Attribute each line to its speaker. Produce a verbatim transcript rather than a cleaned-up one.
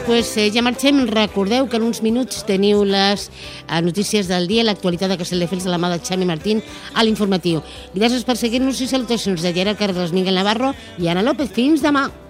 Speaker 1: Pues, eh, ja marxem. Recordeu que en uns minuts teniu les eh, notícies del dia, l'actualitat de Castelldefels de la mà de Xami Martín a l'informatiu. Gràcies per seguir-nos i salutacions de Gerard Carles, Miguel Navarro i Ana López. Fins demà.